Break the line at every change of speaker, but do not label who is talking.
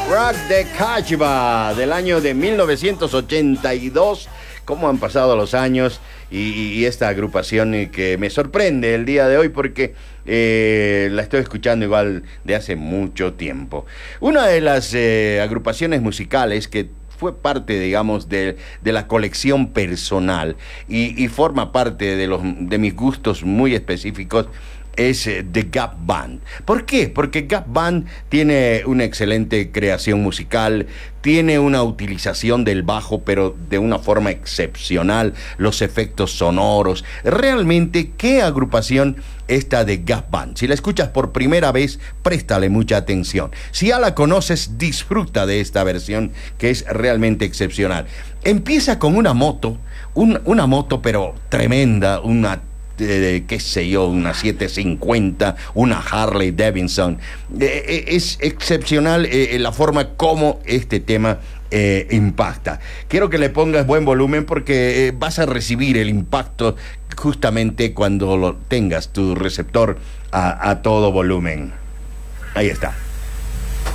Rock the Casbah del año de 1982. Cómo han pasado los años y esta agrupación que me sorprende el día de hoy porque la estoy escuchando igual de hace mucho tiempo. Una de las agrupaciones musicales que fue parte, digamos, de la colección personal y forma parte de mis gustos muy específicos es The Gap Band. ¿Por qué? Porque Gap Band tiene una excelente creación musical, tiene una utilización del bajo, pero de una forma excepcional, los efectos sonoros. Realmente, ¿qué agrupación esta de Gap Band? Si la escuchas por primera vez, préstale mucha atención. Si ya la conoces, disfruta de esta versión que es realmente excepcional. Empieza con una moto, una moto pero tremenda, qué sé yo, una 750, una Harley Davidson. Es excepcional la forma como este tema impacta. Quiero que le pongas buen volumen porque vas a recibir el impacto justamente cuando tengas tu receptor a todo volumen. Ahí está.